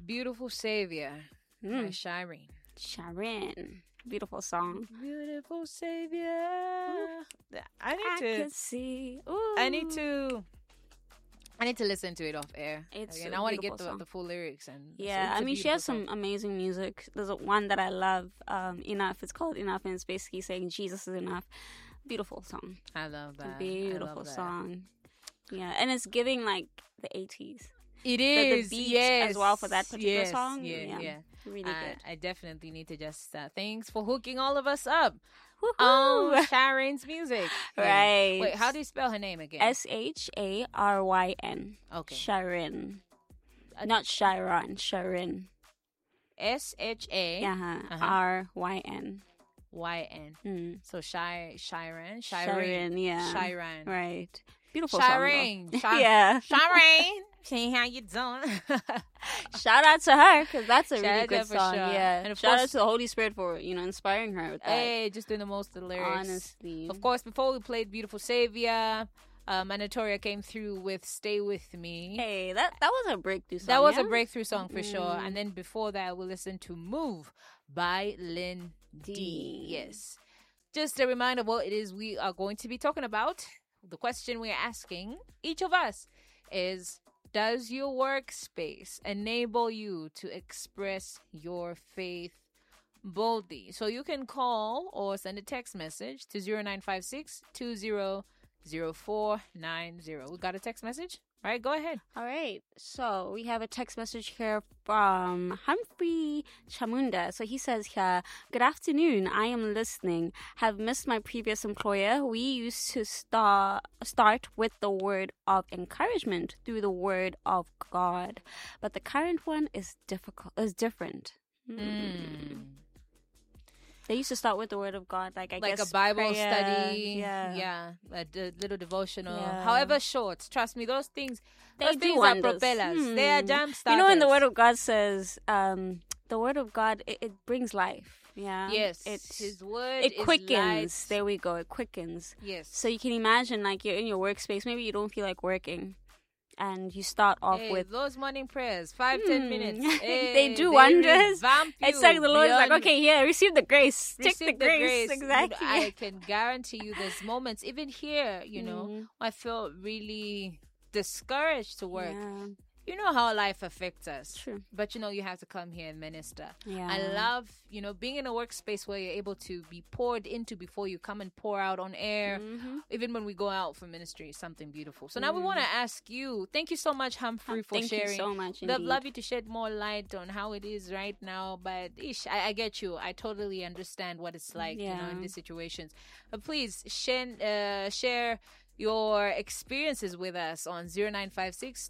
Beautiful Savior by Shireen. Shireen. Beautiful song. Beautiful Savior. I could see. Ooh. I need to listen to it off air. It's I want to get the full lyrics. And yeah, I mean, she has some amazing music. There's one that I love, Enough. It's called Enough, and it's basically saying Jesus is enough. Beautiful song. I love that. Beautiful song. Yeah, and it's giving like the 80s. It is. The beats as well for that particular song. Yeah. Really good. I definitely need to just thanks for hooking all of us up. Woohoo! Shireen's music. Right. Wait, how do you spell her name again? Sharyn. Okay. Shireen. Not Chiron. Shireen. Sharyn. YN. So Shireen. Yeah. Shireen. Right. Beautiful Shireen. song. Yeah. Shireen. See how you doing? Shout out to her, because that's a Shout really out good for song. sure. Yeah. And of Shout course, out to the Holy Spirit for, inspiring her with that. Hey, just doing the most of the lyrics. Honestly. Of course, before we played Beautiful Savior, Manatoria came through with Stay With Me. Hey, that was a breakthrough song. That was a breakthrough song for sure. And then before that, we listened to Move by Lynn D. Yes. Just a reminder of what it is we are going to be talking about. The question we're asking each of us is, does your workspace enable you to express your faith boldly? So you can call or send a text message to 0956 200490. We got a text message? All right, go ahead. All right. So we have a text message here from Humphrey Chamunda. So he says here, good afternoon. I am listening. Have missed my previous employer. We used to start with the word of encouragement through the word of God. But the current one is different. They used to start with the word of God, like I guess a Bible prayer, study, a little devotional. However short, trust me, those things do are wonders. propellers. They are jump starters. When the word of God says, the word of God, it brings life. Yeah. Yes. His word. It quickens. Light. There we go. It quickens. Yes. So you can imagine, like, you're in your workspace. Maybe you don't feel like working. And you start off with those morning prayers, 5-10 minutes. They do wonders. It's like the Lord's like, okay, here, receive the grace. Take the grace. Exactly. I can guarantee you there's moments, even here, I feel really discouraged to work. Yeah. You know how life affects us. True. But you have to come here and minister. Yeah. I love, being in a workspace where you're able to be poured into before you come and pour out on air. Even when we go out for ministry, something beautiful. So now we want to ask you, thank you so much, Humphrey, for sharing. Thank you so much, I'd love you to shed more light on how it is right now. But I get you. I totally understand what it's like, in these situations. But please share your experiences with us on 0956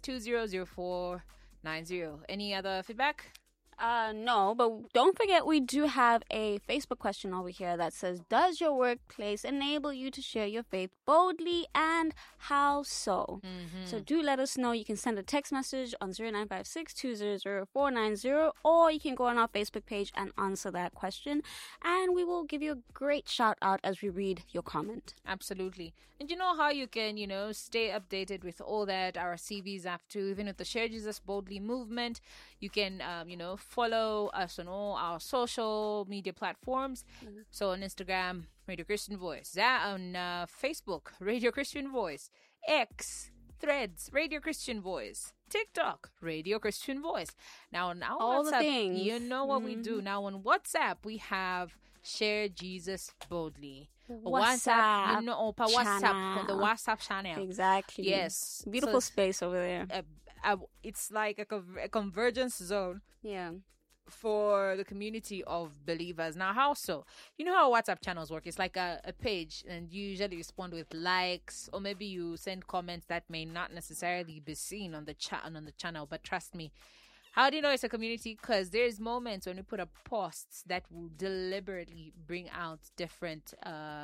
200490. Any other feedback? No, but don't forget we do have a Facebook question over here that says, does your workplace enable you to share your faith boldly, and how so? So do let us know. You can send a text message on 0956 200490, or you can go on our Facebook page and answer that question, and we will give you a great shout out as we read your comment. Absolutely. And you know how you can, stay updated with all that our CVs have to, even with the Share Jesus Boldly movement. You can, follow us on all our social media platforms. So on Instagram, Radio Christian Voice. On Facebook, Radio Christian Voice. X, Threads, Radio Christian Voice. TikTok, Radio Christian Voice. Now on our all WhatsApp, the things. you know what we do. Now on WhatsApp, we have Share Jesus Boldly. WhatsApp on the WhatsApp channel. Exactly. Yes. Beautiful space over there. It's like a convergence zone. Yeah. For the community of believers. Now, how so? You know how WhatsApp channels work? It's like a page, and you usually respond with likes, or maybe you send comments that may not necessarily be seen on the channel. But trust me, how do you know it's a community? Because there's moments when we put up posts that will deliberately bring out different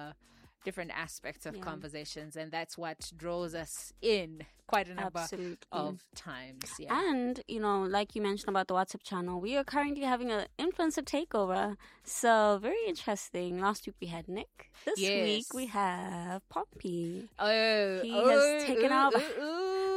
aspects of conversations, and that's what draws us in quite a number of times. Yeah. And like you mentioned about the WhatsApp channel, we are currently having an influencer takeover, so very interesting. Last week we had Nick. This week we have Poppy. He has taken up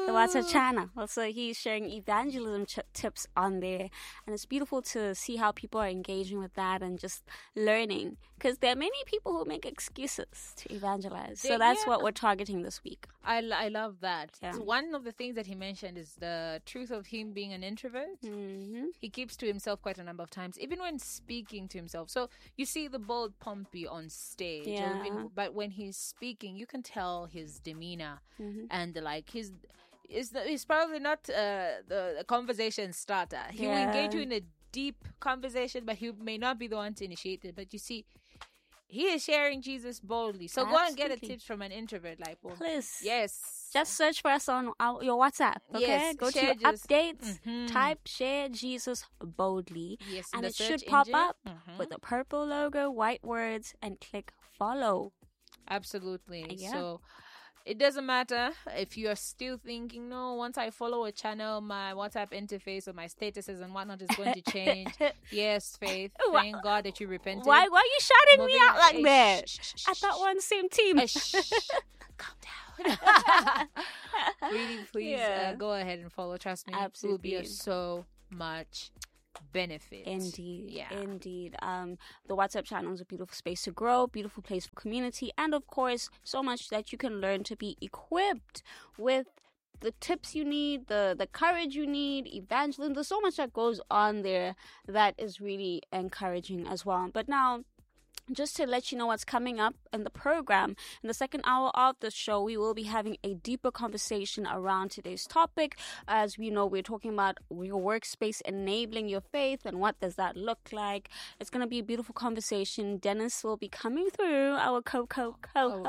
the WhatsApp channel. Also, he's sharing evangelism tips on there. And it's beautiful to see how people are engaging with that and just learning. Because there are many people who make excuses to evangelize. So that's what we're targeting this week. I love that. Yeah. So one of the things that he mentioned is the truth of him being an introvert. Mm-hmm. He keeps to himself quite a number of times, even when speaking to himself. So you see the bold Pompey on stage, but when he's speaking, you can tell his demeanor and like he's probably not the conversation starter. He will engage you in a deep conversation, but he may not be the one to initiate it. But you see, he is sharing Jesus boldly. So go and get a tips from an introvert. Like, well, please. Yes. Just search for us on your WhatsApp. Okay. Yes. Go to your updates. Type share Jesus boldly. Yes. And it should pop up with a purple logo, white words, and click follow. Absolutely. Yeah. So it doesn't matter if you are still thinking, no, once I follow a channel, my WhatsApp interface or my statuses and whatnot is going to change. Yes, Faith. Thank God that you repented. Why are you shouting me out like that? I thought we're on the same team. Calm down. Really, please go ahead and follow. Trust me. Absolutely. It will be of so much benefit. Indeed. The WhatsApp channel is a beautiful space to grow, beautiful place for community, and of course, so much that you can learn to be equipped with the tips you need, the courage you need, evangelism. There's so much that goes on there that is really encouraging as well. But now, just to let you know what's coming up in the program, in the second hour of the show, we will be having a deeper conversation around today's topic. As we know, we're talking about your workspace enabling your faith and what does that look like. It's going to be a beautiful conversation. Dennis will be coming through, our co-host.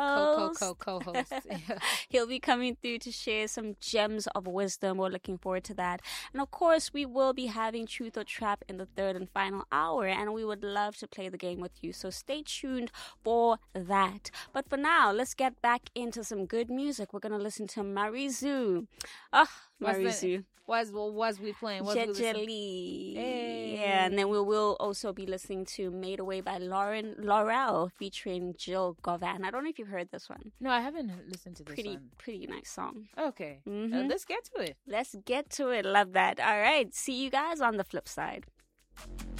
He'll be coming through to share some gems of wisdom. We're looking forward to that. And of course, we will be having Truth or Trap in the third and final hour, and we would love to play the game with you. So stay tuned for that. But for now, let's get back into some good music. We're going to listen to Marizu. Marizu. Was we playing? Jejely. Hey. Yeah, and then we will also be listening to Made Away by Laurel featuring Jill Govan. I don't know if you've heard this one. No, I haven't listened to this one. Pretty nice song. Okay. Let's get to it. Let's get to it. Love that. All right. See you guys on the flip side.